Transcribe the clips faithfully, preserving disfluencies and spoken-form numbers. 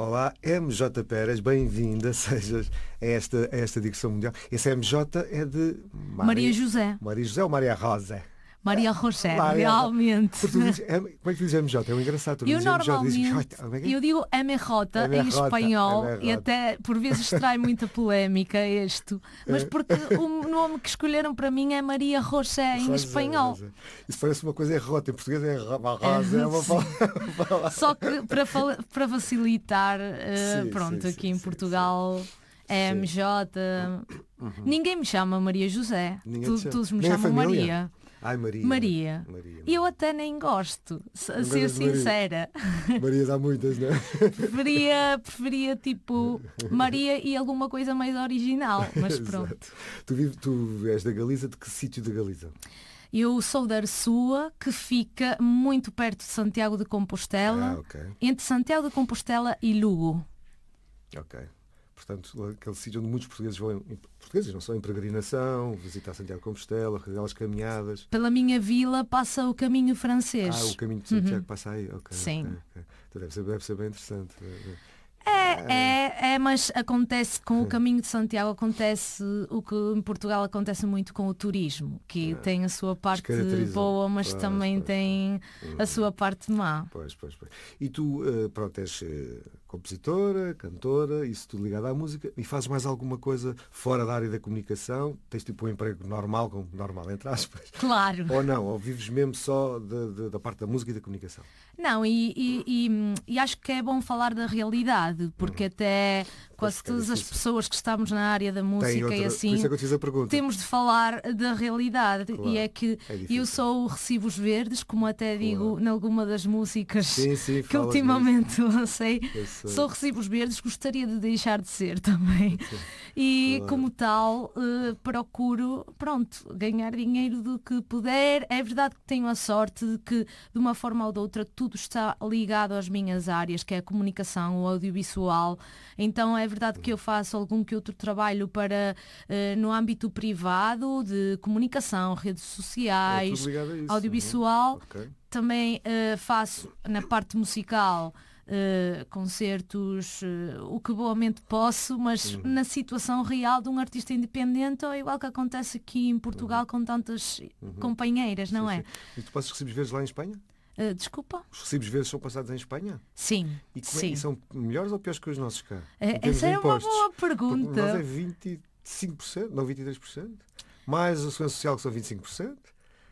Olá, M J Pérez, bem-vinda, sejas a esta, a esta digressão mundial. Esse M J é de Maria, Maria José. Maria José ou Maria Rosa? Maria José, realmente. Porque tu dizes, como é que tu dizes M J? É um engraçado. Tu eu dizes normalmente, M J, dizes, é? eu digo M J em espanhol e até por vezes trai muita polémica isto. Mas porque o nome que escolheram para mim é Maria José em Rosa, espanhol. Rosa. Isso parece uma coisa errota. Em português é Rosa. É uma palavra. Só que para, para facilitar, uh, sim, pronto, sim, aqui sim, em Portugal... É M J. Uhum. Ninguém me chama Maria José. Tu, todos me nem chamam Maria. Ai, Maria. Maria. Maria. E eu até nem gosto, a ser sincera. Maria. Marias há muitas, não é? Preferia, preferia tipo Maria e alguma coisa mais original. Mas pronto. Tu, vive, tu és da Galiza, de que sítio da Galiza? Eu sou da Arsua, que fica muito perto de Santiago de Compostela, ah, okay. entre Santiago de Compostela e Lugo. Ok. Portanto, aquele sítio onde muitos portugueses vão, portugueses não são, em peregrinação, visitar Santiago de Compostela, fazer aquelas caminhadas. Pela minha vila passa o caminho francês. Ah, o caminho de Santiago uhum. passa aí? Ok. Sim. Okay, okay. Então deve ser, deve ser bem interessante. É, é, é, mas acontece com o caminho de Santiago, acontece o que em Portugal acontece muito com o turismo, que é. tem a sua parte boa, mas pois, também pois, tem pois. a sua parte má. Pois, pois, pois. E tu, uh, pronto, és uh, compositora, cantora, isso tudo ligado à música, e fazes mais alguma coisa fora da área da comunicação? Tens tipo um emprego normal, como normal, entre aspas? Claro. Ou não? Ou vives mesmo só de, de, da parte da música e da comunicação? Não, e, e, e, e acho que é bom falar da realidade, porque hum. até quase todas as pessoas que estamos na área da música outra, e assim, é que eu te fiz a pergunta. temos de falar da realidade. Claro, e é que é eu sou o Recibos Verdes, como até digo claro. em alguma das músicas sim, sim, que ultimamente disso. lancei. Sou Recibos Verdes, gostaria de deixar de ser também. Sim. E claro. como tal, uh, procuro, pronto, ganhar dinheiro do que puder. É verdade que tenho a sorte de que, de uma forma ou de outra, tudo está ligado às minhas áreas, que é a comunicação, o audiovisual. Então é verdade que eu faço algum que outro trabalho para uh, no âmbito privado, de comunicação, redes sociais, é isso, audiovisual. Okay. Também uh, faço na parte musical Uh, concertos, uh, o que boamente posso, mas uhum. na situação real de um artista independente, ou igual que acontece aqui em Portugal uhum. com tantas uhum. companheiras, não sim, é? Sim. E tu passas recibos verdes lá em Espanha? Uh, desculpa? Os recibos verdes são passados em Espanha? Sim. E, como sim. É, e são melhores ou piores que os nossos cá? Uh, essa é uma boa pergunta. Porque nós é vinte e cinco por cento, não vinte e três por cento. Mais a Segurança Social, que são vinte e cinco por cento.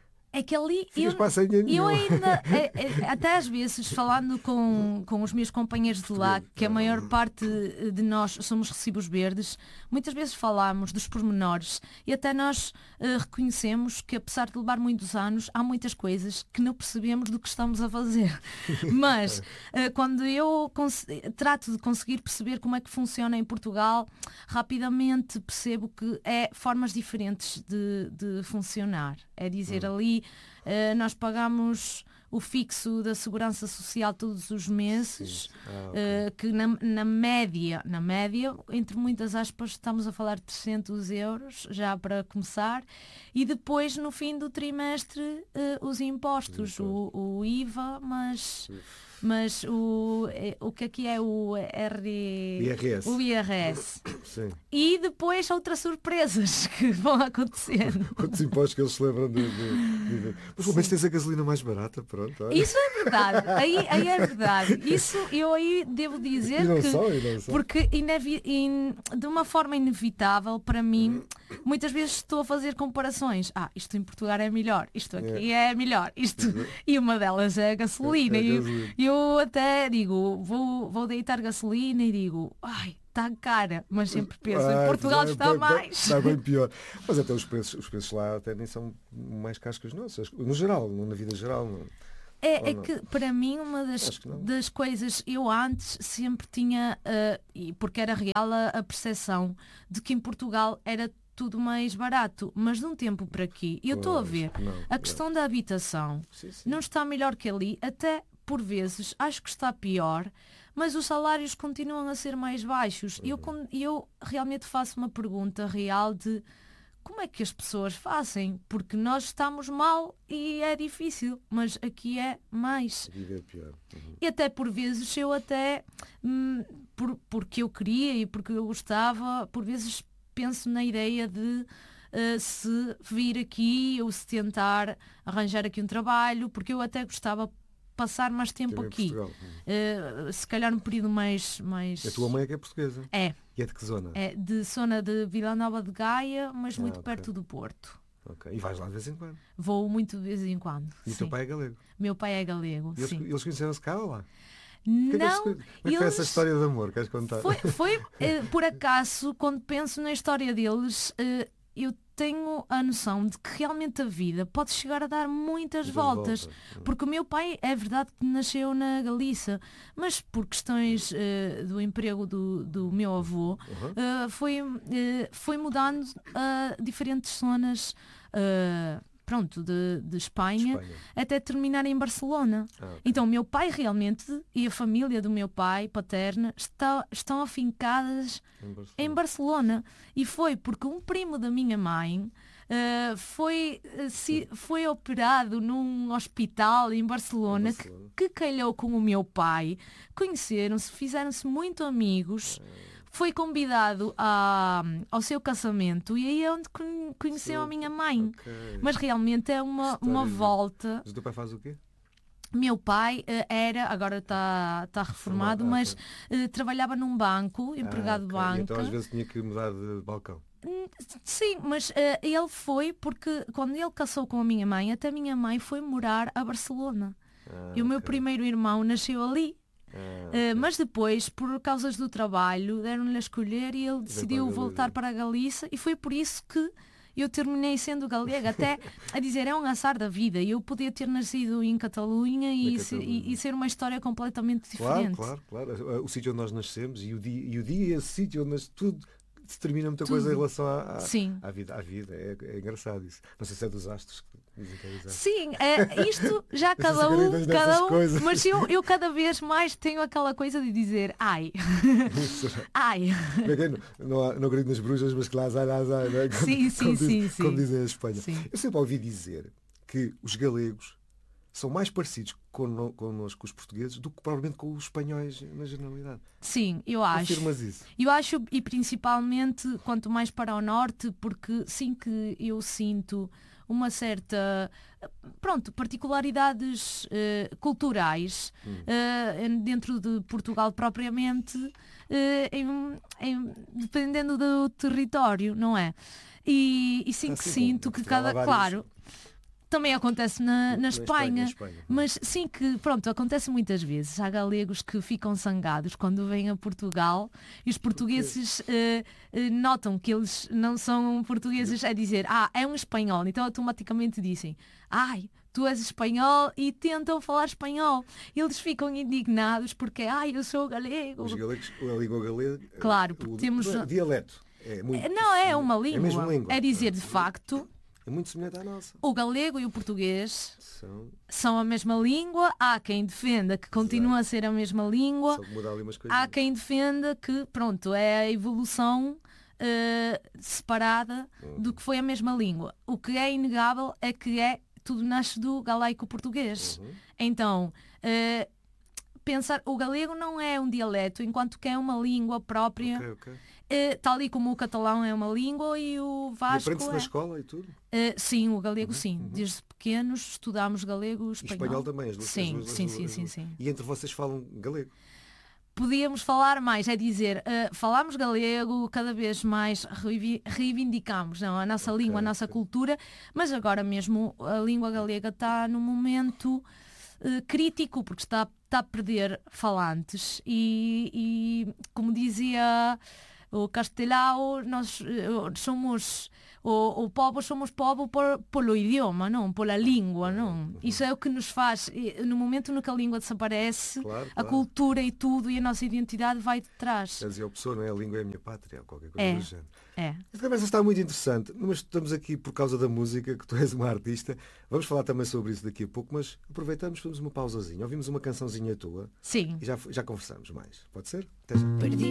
É que ali eu, eu ainda, é, é, até às vezes, falando com, com os meus companheiros de lá, que a maior parte de nós somos recibos verdes, muitas vezes falamos dos pormenores e até nós uh, reconhecemos que, apesar de levar muitos anos, há muitas coisas que não percebemos do que estamos a fazer. Mas uh, quando eu trato de conseguir perceber como é que funciona em Portugal, rapidamente percebo que é formas diferentes de, de funcionar. É dizer, hum. ali uh, nós pagamos o fixo da Segurança Social todos os meses, ah, okay. uh, que na, na média, na média, entre muitas aspas, estamos a falar de trezentos euros, já para começar, e depois no fim do trimestre uh, os impostos, o, o I V A, mas... Mas o, o que aqui é o R... I R S. O I R S. Sim. E depois outras surpresas que vão acontecendo. Quantos impostos que eles se lembram de... de, de... Mas pelo menos tens a gasolina mais barata, pronto. Olha. Isso é verdade. Aí, aí é verdade. Isso eu aí devo dizer e não que... Só, e não só. Porque inevi... in... de uma forma inevitável, para mim, muitas vezes estou a fazer comparações. Ah, isto em Portugal é melhor. Isto aqui é, é melhor. Isto... E uma delas é a gasolina. É, é a gasolina. E eu até digo, vou, vou deitar gasolina e digo, ai, está cara, mas sempre penso, ah, em Portugal é, está bem, mais. Está bem pior. Mas até os preços, os preços lá até nem são mais caros que os nossos, no geral, na vida geral. Não. É, é que para mim uma das, das coisas, eu antes sempre tinha, uh, e porque era real a, a percepção de que em Portugal era tudo mais barato, mas de um tempo para aqui, eu estou a ver, não, a questão não. da habitação sim, sim. não está melhor que ali, até por vezes acho que está pior, mas os salários continuam a ser mais baixos. E uhum. eu, eu realmente faço uma pergunta real de como é que as pessoas fazem? Porque nós estamos mal e é difícil, mas aqui é mais. A vida é pior. Uhum. E até por vezes eu até, hum, por, porque eu queria e porque eu gostava, por vezes penso na ideia de uh, se vir aqui ou se tentar arranjar aqui um trabalho, porque eu até gostava passar mais tempo aqui. Uh, se calhar um período mais, mais... A tua mãe é que é portuguesa? É. E é de que zona? É de zona de Vila Nova de Gaia, mas ah, muito okay. perto do Porto. Okay. E vais lá de vez em quando? Vou muito de vez em quando. E o teu pai é galego? Meu pai é galego, e eles, sim. Eles conheceram-se cá ou lá? Não, como é que eles... foi essa história de amor? Queres contar? Foi, foi uh, por acaso, quando penso na história deles, uh, eu tenho a noção de que realmente a vida pode chegar a dar muitas muitas voltas. voltas. Porque o meu pai, é verdade que nasceu na Galiça, mas por questões uh, do emprego do, do meu avô, uhum. uh, foi, uh, foi mudando a diferentes zonas uh, pronto, de, de Espanha, Espanha, até terminar em Barcelona. Ah, okay. Então o meu pai realmente e a família do meu pai paterna está, estão afincadas em Barcelona. em Barcelona. E foi porque um primo da minha mãe uh, foi, uh, si, foi operado num hospital em Barcelona, Barcelona. Que, que calhou com o meu pai. Conheceram-se, fizeram-se muito amigos. Ah. Foi convidado a, ao seu casamento e aí é onde conheceu Sim. a minha mãe. Okay. Mas realmente é uma, uma volta. Mas o teu pai faz o quê? Meu pai uh, era, agora está tá reformado, ah, mas okay. uh, trabalhava num banco, empregado ah, okay. de banca. Então às vezes tinha que mudar de balcão. Sim, mas uh, ele foi porque quando ele casou com a minha mãe, até a minha mãe foi morar a Barcelona. Ah, e o meu okay. primeiro irmão nasceu ali. Ah, okay. uh, mas depois, por causas do trabalho, deram-lhe a escolher e ele decidiu para voltar para a Galiza e foi por isso que eu terminei sendo galega, até a dizer, é um azar da vida. Eu podia ter nascido em Catalunha e, se, e, e ser uma história completamente diferente. Claro, claro, claro. O sítio onde nós nascemos e o dia e o dia, esse sítio onde nós, tudo determina muita tudo. coisa em relação à, à, à vida. À vida. É, é engraçado isso. Não sei se é dos astros. Sim, é, isto já cada um, cada um mas eu, eu cada vez mais tenho aquela coisa de dizer ai, ai. Não, não, não acredito nas bruxas, mas que lá azar, azar, não é? Como, sim, sim, como, sim, diz, sim. como dizem a Espanha. Sim. Eu sempre ouvi dizer que os galegos são mais parecidos connosco, connosco os portugueses do que provavelmente com os espanhóis na generalidade. Sim, eu acho. Confirmas isso? Eu acho, e principalmente quanto mais para o norte, porque sim que eu sinto uma certa, pronto, particularidades uh, culturais hum. uh, dentro de Portugal propriamente, uh, em, em, dependendo do território, não é? E, e sim ah, que sim, sinto que cada, claro, também acontece na, na, na, Espanha, Espanha, na Espanha, mas sim que, pronto, acontece muitas vezes. Há galegos que ficam zangados quando vêm a Portugal e os portugueses uh, uh, notam que eles não são portugueses a dizer, ah, é um espanhol, então automaticamente dizem, ai, tu és espanhol e tentam falar espanhol. Eles ficam indignados porque, ai, eu sou galego. Os galegos, a língua galega, claro, porque o, temos... o dialeto. É muito, não, é uma língua. É, mesmo língua. É dizer, de facto... É muito semelhante à nossa. O galego e o português são, são a mesma língua. Há quem defenda que continua Exato. a ser a mesma língua. Só mudar ali umas Há quem defenda que, pronto, é a evolução uh, separada uhum. do que foi a mesma língua. O que é inegável é que é, tudo nasce do galaico-português. Uhum. Então, uh, pensar, o galego não é um dialeto, enquanto que é uma língua própria. Okay, okay. Uh, tal e como o catalão é uma língua e o vasco e aprende-se é... na escola e tudo? Uh, sim, o galego uhum, sim. Uhum. Desde pequenos estudámos galego e espanhol. E espanhol também, as duas, sim, as duas, sim, as sim, duas, sim, sim. E entre vocês falam galego? Podíamos falar mais, é dizer, uh, falamos galego, cada vez mais reivindicamos não, a nossa okay, língua, a nossa okay. cultura, mas agora mesmo a língua galega está num momento uh, crítico, porque está, está a perder falantes e, e como dizia... O castelhao, nós somos o, o povo, somos povo por, polo idioma, não? Pela língua, não? Isso é o que nos faz, no momento no que a língua desaparece, claro, a claro. cultura e tudo e a nossa identidade vai de trás. Quer dizer, a pessoa, não é? A língua é a minha pátria, ou qualquer coisa é, do género. É. Esta conversa está muito interessante, mas estamos aqui por causa da música, que tu és uma artista. Vamos falar também sobre isso daqui a pouco, mas aproveitamos, fazemos uma pausazinha. Ouvimos uma cançãozinha tua. Sim. E já, já conversamos mais. Pode ser? Até já.